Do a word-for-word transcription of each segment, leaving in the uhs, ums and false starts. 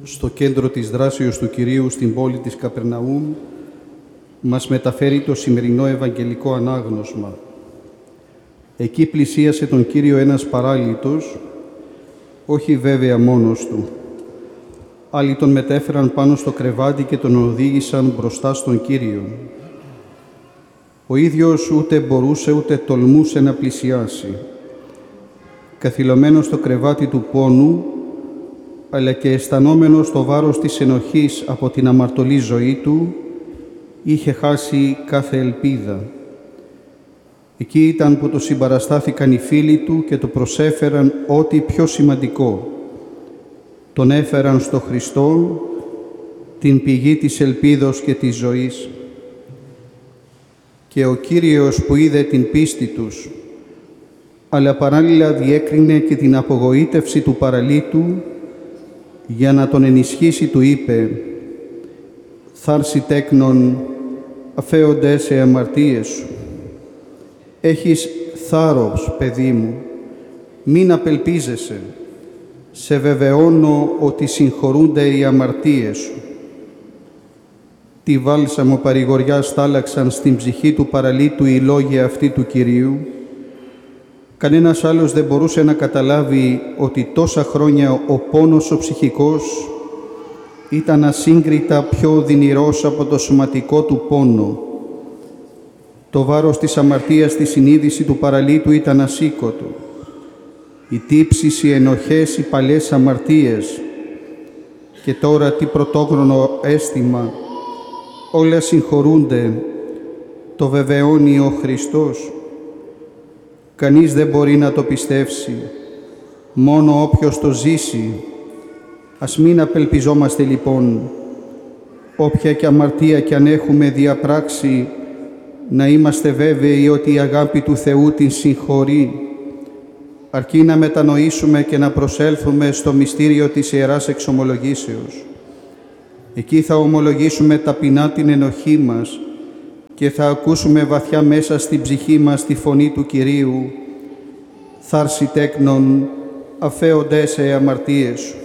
στο κέντρο της δράσεως του Κυρίου στην πόλη της Καπερναούμ, μας μεταφέρει το σημερινό Ευαγγελικό ανάγνωσμα. Εκεί πλησίασε τον Κύριο ένας παράλυτος, όχι βέβαια μόνος του. Άλλοι τον μετέφεραν πάνω στο κρεβάτι και τον οδήγησαν μπροστά στον Κύριο. Ο ίδιος ούτε μπορούσε ούτε τολμούσε να πλησιάσει. Καθυλωμένος στο κρεβάτι του πόνου, αλλά και αισθανόμενος το βάρος της ενοχής από την αμαρτωλή ζωή του, είχε χάσει κάθε ελπίδα. Εκεί ήταν που το συμπαραστάθηκαν οι φίλοι του και του προσέφεραν ό,τι πιο σημαντικό. Τον έφεραν στο Χριστό, την πηγή της ελπίδος και της ζωής. Και ο Κύριος που είδε την πίστη τους, αλλά παράλληλα διέκρινε και την απογοήτευση του παραλύτου, για να τον ενισχύσει του είπε «Θάρση τέκνον, αφέονται σε αμαρτίες σου. Έχεις θάρρος, παιδί μου, μην απελπίζεσαι. Σε βεβαιώνω ότι συγχωρούνται οι αμαρτίες σου». Τι βάλσαμο παρηγοριάς στάλαξαν στην ψυχή του παραλύτου οι λόγοι αυτοί του Κυρίου. Κανένας άλλος δεν μπορούσε να καταλάβει ότι τόσα χρόνια ο πόνος ο ψυχικός ήταν ασύγκριτα πιο δυνηρός από το σωματικό του πόνο. Το βάρος της αμαρτίας στη συνείδηση του παραλύτου ήταν ασήκωτο. Οι τύψεις, οι ενοχές, οι παλιές αμαρτίες και τώρα τι πρωτόγνωρο αίσθημα, όλα συγχωρούνται, το βεβαιώνει ο Χριστός. Κανείς δεν μπορεί να το πιστέψει, μόνο όποιος το ζήσει. Ας μην απελπιζόμαστε λοιπόν, όποια και αμαρτία κι αν έχουμε διαπράξει, να είμαστε βέβαιοι ότι η αγάπη του Θεού την συγχωρεί, αρκεί να μετανοήσουμε και να προσέλθουμε στο μυστήριο της Ιεράς Εξομολογήσεως. Εκεί θα ομολογήσουμε ταπεινά την ενοχή μας και θα ακούσουμε βαθιά μέσα στην ψυχή μας τη φωνή του Κυρίου «Θάρση τέκνον, αφέονται σε αμαρτίες σου».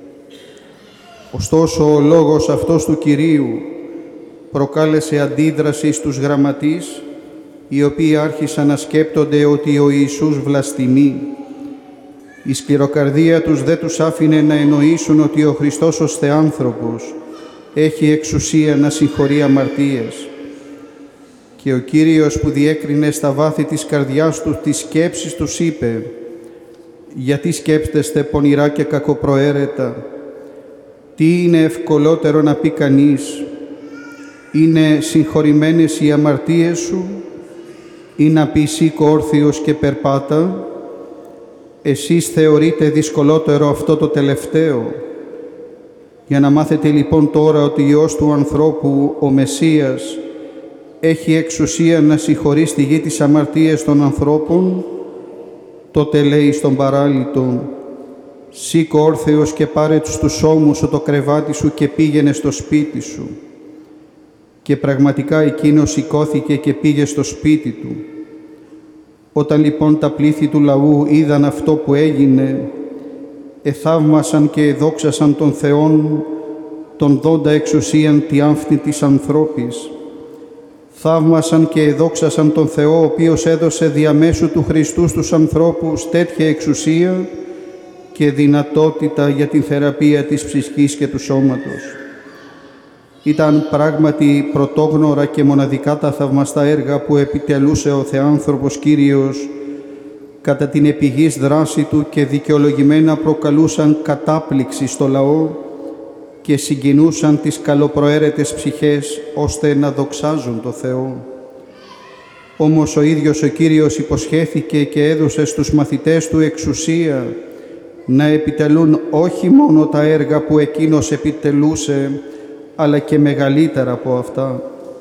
Ωστόσο, ο λόγος αυτός του Κυρίου προκάλεσε αντίδραση στους γραμματείς, οι οποίοι άρχισαν να σκέπτονται ότι ο Ιησούς βλαστημεί. Η σκληροκαρδία τους δεν τους άφηνε να εννοήσουν ότι ο Χριστός ως Θεάνθρωπος έχει εξουσία να συγχωρεί αμαρτίες. Και ο Κύριος που διέκρινε στα βάθη της καρδιάς του τις σκέψεις τους είπε «Γιατί σκέπτεστε πονηρά και κακοπροαίρετα, τι είναι ευκολότερο να πει κανείς, είναι συγχωρημένες οι αμαρτίες σου ή να πει σήκω όρθιος και περπάτα? Εσείς θεωρείτε δυσκολότερο αυτό το τελευταίο. Για να μάθετε λοιπόν τώρα ότι ο Υιός του ανθρώπου, ο Μεσσίας, έχει εξουσία να συγχωρεί στη γη τις αμαρτίες των ανθρώπων, τότε λέει στον παράλυτο «Σήκω όρθιος και πάρε στους ώμους σου το κρεβάτι σου και πήγαινε στο σπίτι σου». Και πραγματικά εκείνος σηκώθηκε και πήγε στο σπίτι του. Όταν λοιπόν τα πλήθη του λαού είδαν αυτό που έγινε, εθαύμασαν και εδόξασαν τον Θεόν, τον δόντα εξουσίαν τη άφθη της ανθρώπης. Θαύμασαν και εδόξασαν τον Θεό, ο οποίος έδωσε διαμέσου του Χριστού στους ανθρώπους τέτοια εξουσία και δυνατότητα για την θεραπεία της ψυχής και του σώματος. Ήταν πράγματι πρωτόγνωρα και μοναδικά τα θαυμαστά έργα που επιτελούσε ο Θεάνθρωπος Κύριος κατά την επιγής δράση Του και δικαιολογημένα προκαλούσαν κατάπληξη στο λαό και συγκινούσαν τις καλοπροαίρετες ψυχές ώστε να δοξάζουν το Θεό. Όμως ο ίδιος ο Κύριος υποσχέθηκε και έδωσε στους μαθητές Του εξουσία να επιτελούν όχι μόνο τα έργα που Εκείνος επιτελούσε, αλλά και μεγαλύτερα από αυτά.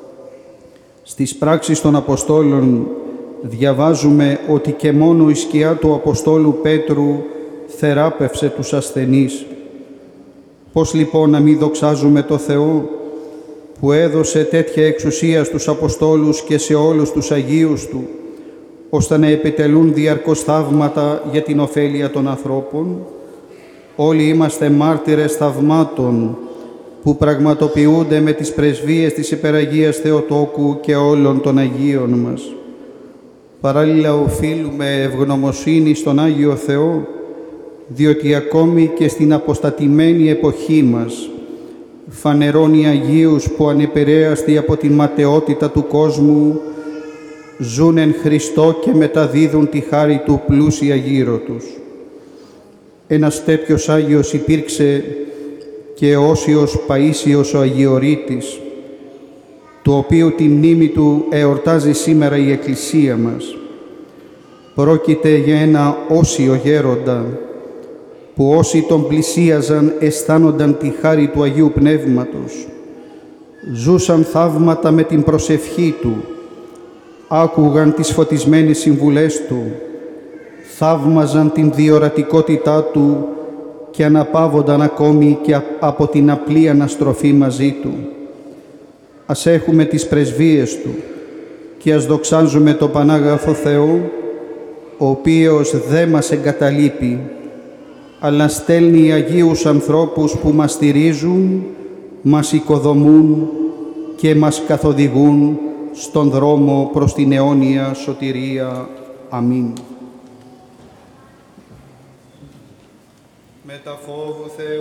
Στις πράξεις των Αποστόλων διαβάζουμε ότι και μόνο η σκιά του Αποστόλου Πέτρου θεράπευσε τους ασθενείς. Πώς λοιπόν να μην δοξάζουμε το Θεό που έδωσε τέτοια εξουσία στους Αποστόλους και σε όλους τους Αγίους Του, ώστε να επιτελούν διαρκώς θαύματα για την ωφέλεια των ανθρώπων. όλοι είμαστε μάρτυρες θαυμάτων που πραγματοποιούνται με τις πρεσβείες της Υπεραγίας Θεοτόκου και όλων των Αγίων μας. Παράλληλα οφείλουμε ευγνωμοσύνη στον Άγιο Θεό, διότι ακόμη και στην αποστατημένη εποχή μας φανερώνει Αγίους που ανεπηρέαστοι από την ματαιότητα του κόσμου ζουν εν Χριστώ και μεταδίδουν τη χάρη Του πλούσια γύρω τους. Ένας τέτοιος Άγιος υπήρξε και Όσιος Παΐσιος ο Αγιορείτης, του οποίου τη μνήμη του εορτάζει σήμερα η Εκκλησία μας. Πρόκειται για ένα όσιο γέροντα, που όσοι τον πλησίαζαν αισθάνονταν τη χάρη του Αγίου Πνεύματος, ζούσαν θαύματα με την προσευχή του, άκουγαν τις φωτισμένες συμβουλές του, θαύμαζαν την διορατικότητά του και αναπαύονταν ακόμη και από την απλή αναστροφή μαζί του. Ας έχουμε τις πρεσβείες του και ας δοξάζουμε τον Πανάγαθο Θεό, ο οποίος δεν μας εγκαταλείπει, αλλά στέλνει Αγίους ανθρώπους που μας στηρίζουν, μας οικοδομούν και μας καθοδηγούν στον δρόμο προς την αιώνια σωτηρία. Αμήν. Με τα φόβου Θεού